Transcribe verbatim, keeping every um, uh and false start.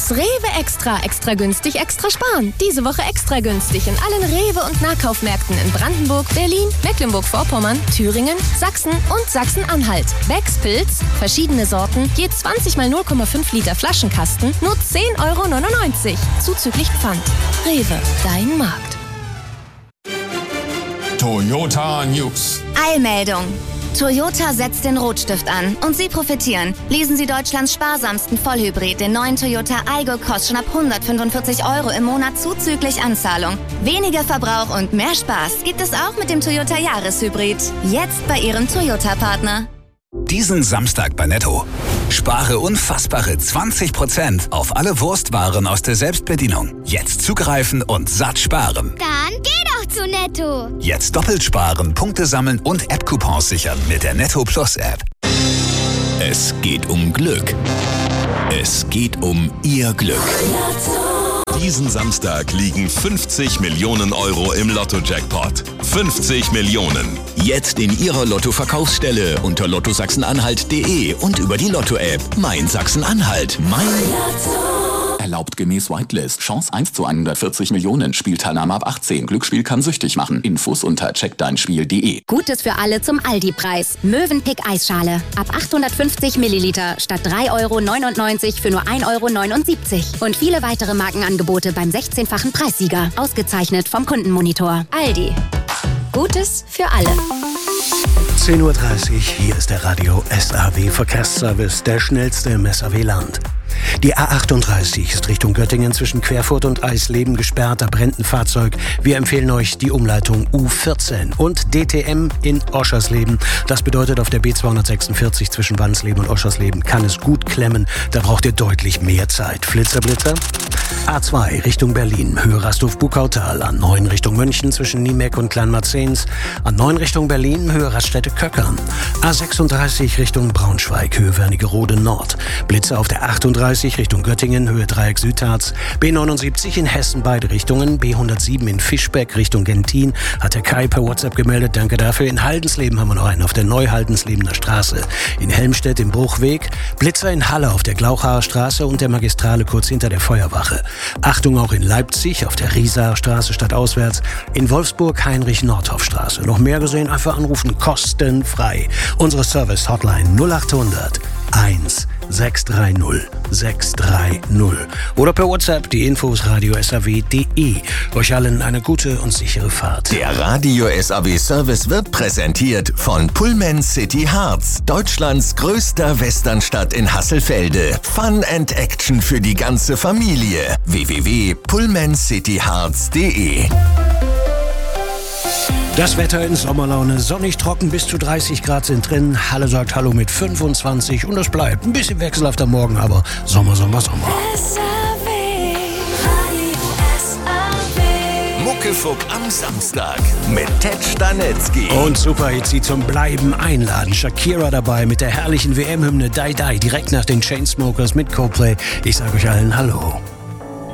Jetzt Rewe Extra. Extra günstig, extra sparen. Diese Woche extra günstig in allen Rewe- und Nahkaufmärkten in Brandenburg, Berlin, Mecklenburg-Vorpommern, Thüringen, Sachsen und Sachsen-Anhalt. Becks Pilz, verschiedene Sorten, je zwanzig mal null Komma fünf Liter Flaschenkasten, nur zehn Euro neunundneunzig. Zuzüglich Pfand. Rewe, dein Markt. Toyota News. Eilmeldung. Toyota setzt den Rotstift an und Sie profitieren. Lesen Sie Deutschlands sparsamsten Vollhybrid, den neuen Toyota Aygo, kostet schon ab hundertfünfundvierzig Euro im Monat zuzüglich Anzahlung. Weniger Verbrauch und mehr Spaß gibt es auch mit dem Toyota Jahreshybrid. Jetzt bei Ihrem Toyota-Partner. Diesen Samstag bei Netto. Spare unfassbare zwanzig Prozent auf alle Wurstwaren aus der Selbstbedienung. Jetzt zugreifen und satt sparen. Dann geh doch zu Netto. Jetzt doppelt sparen, Punkte sammeln und App-Coupons sichern mit der Netto Plus App. Es geht um Glück. Es geht um Ihr Glück. Diesen Samstag liegen fünfzig Millionen Euro im Lotto-Jackpot. fünfzig Millionen. Jetzt in Ihrer Lotto-Verkaufsstelle unter lotto sachsen-anhalt punkt de und über die Lotto-App. Mein Sachsen-Anhalt. Mein Lotto. Erlaubt gemäß Whitelist. Chance eins zu hundertvierzig Millionen. Spielteilnahme ab achtzehn. Glücksspiel kann süchtig machen. Infos unter check dein spiel punkt de. Gutes für alle zum Aldi-Preis. Mövenpick Eisschale. Ab achthundertfünfzig Milliliter statt drei Euro neunundneunzig für nur ein Euro neunundsiebzig. Und viele weitere Markenangebote beim sechzehnfachen Preissieger. Ausgezeichnet vom Kundenmonitor. Aldi. Gutes für alle. zehn Uhr dreißig, hier ist der Radio S A W Verkehrsservice, der schnellste im S A W-Land. Die A achtunddreißig ist Richtung Göttingen zwischen Querfurt und Eisleben gesperrt, da brennt ein Fahrzeug. Wir empfehlen euch die Umleitung U vierzehn und D T M in Oschersleben. Das bedeutet, auf der B zweihundertsechsundvierzig zwischen Wansleben und Oschersleben kann es gut klemmen. Da braucht ihr deutlich mehr Zeit. Flitzer, Blitzer. A zwei Richtung Berlin, Höhe Rasthof-Bukautal. A neun Richtung München zwischen Niemeck und Kleinmarzens. A neun Richtung Berlin, Höhe Raststätte-Köckern. A sechsunddreißig Richtung Braunschweig, Höhe Wernigerode Nord. Blitzer auf der achtunddreißig Richtung Göttingen, Höhe Dreieck Südharz. B neunundsiebzig in Hessen beide Richtungen. B hundertsieben in Fischbeck Richtung Gentin. Hat der Kai per WhatsApp gemeldet, danke dafür. In Haldensleben haben wir noch einen auf der Neuhaldenslebener Straße. In Helmstedt im Bruchweg. Blitzer in Halle auf der Glauchaer Straße und der Magistrale kurz hinter der Feuerwache. Achtung auch in Leipzig auf der Riesaer Straße stadtauswärts. In Wolfsburg Heinrich-Nordhoff-Straße. Noch mehr gesehen, einfach anrufen, kostenfrei. Unsere Service-Hotline null achthundert eins sechs drei null sechs drei null. Oder per WhatsApp die Infos radio s a w punkt de. Euch allen eine gute und sichere Fahrt. Der Radio S A W Service wird präsentiert von Pullman City Harz, Deutschlands größter Westernstadt in Hasselfelde. Fun and Action für die ganze Familie. w w w punkt pullman city harz punkt de. Das Wetter in Sommerlaune, sonnig trocken, bis zu dreißig Grad sind drin. Halle sagt Hallo mit fünfundzwanzig und es bleibt ein bisschen wechselhafter Morgen, aber Sommer, Sommer, Sommer. Muckefuck am Samstag mit Ted Stanetzky. Und Superhits, die zum Bleiben einladen. Shakira dabei mit der herrlichen W M-Hymne Die Die, direkt nach den Chainsmokers mit Coldplay. Ich sage euch allen Hallo.